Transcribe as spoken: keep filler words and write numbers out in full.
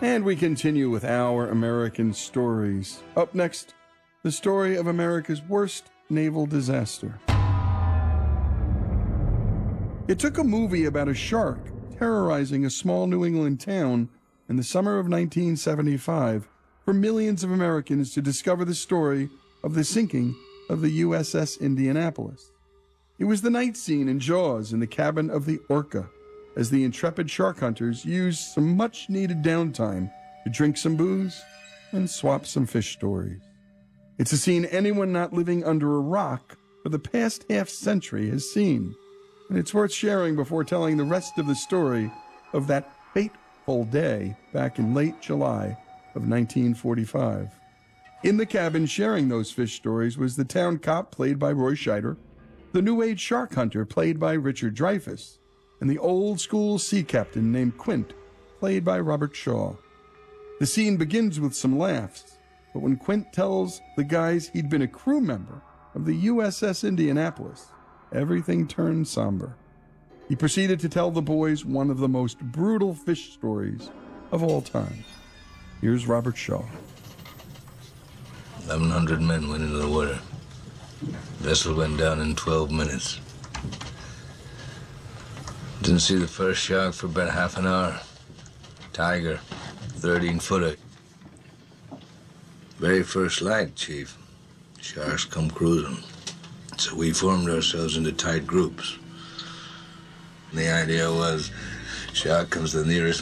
And we continue with our American stories. Up next, the story of America's worst naval disaster. It took a movie about a shark terrorizing a small New England town in the summer of nineteen seventy-five for millions of Americans to discover the story of the sinking of the U S S Indianapolis. It was the night scene in Jaws in the cabin of the Orca, as the intrepid shark hunters used some much-needed downtime to drink some booze and swap some fish stories. It's a scene anyone not living under a rock for the past half-century has seen, and it's worth sharing before telling the rest of the story of that fateful day back in late July of nineteen forty-five. In the cabin sharing those fish stories was the town cop, played by Roy Scheider, the New Age shark hunter, played by Richard Dreyfuss, and the old-school sea captain named Quint, played by Robert Shaw. The scene begins with some laughs, but when Quint tells the guys he'd been a crew member of the U S S Indianapolis, everything turned somber. He proceeded to tell the boys one of the most brutal fish stories of all time. Here's Robert Shaw. eleven hundred men went into the water. Vessel went down in twelve minutes. Didn't see the first shark for about half an hour. Tiger, thirteen footer. Very first light, Chief. Sharks come cruising. So we formed ourselves into tight groups. And the idea was, shark comes the nearest